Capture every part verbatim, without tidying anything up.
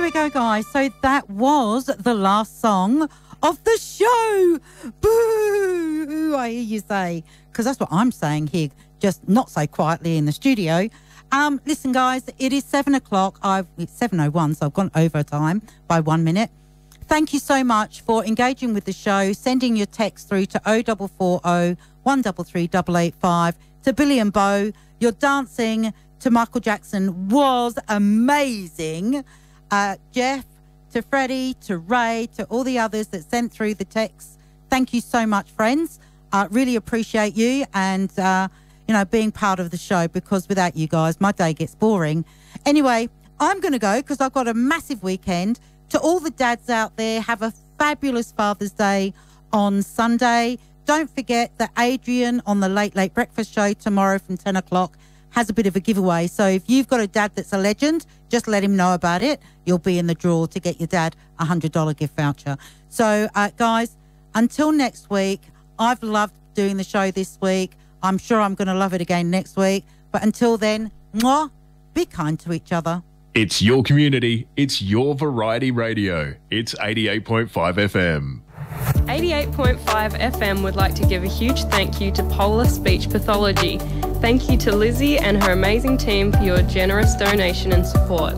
we go, guys. So that was the last song of the show. Boo! I hear you say, because that's what I'm saying here, just not so quietly in the studio. Um, listen, guys, it is seven o'clock. I've it's seven oh one, so I've gone over time by one minute. Thank you so much for engaging with the show, sending your text through to oh double four oh, one three three, eight eight five to Billy and Bo. Your dancing to Michael Jackson was amazing. Uh, Jeff, to Freddie, to Ray, to all the others that sent through the texts, thank you so much, friends. I uh, really appreciate you and, uh, you know, being part of the show, because without you guys, my day gets boring. Anyway, I'm going to go because I've got a massive weekend. To all the dads out there, have a fabulous Father's Day on Sunday. Don't forget that Adrian on the Late Late Breakfast Show tomorrow from ten o'clock has a bit of a giveaway. So if you've got a dad that's a legend, just let him know about it. You'll be in the draw to get your dad a one hundred dollars gift voucher. So, uh, guys, until next week, I've loved doing the show this week. I'm sure I'm going to love it again next week. But until then, mwah, be kind to each other. It's your community. It's your variety radio. It's eighty-eight point five F M. eighty-eight point five F M would like to give a huge thank you to Polar Speech Pathology. Thank you to Lizzie and her amazing team for your generous donation and support.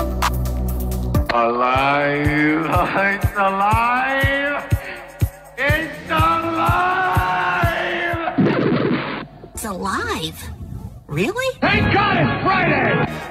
Alive! It's alive! It's alive! It's alive? Really? Thank God it's Friday!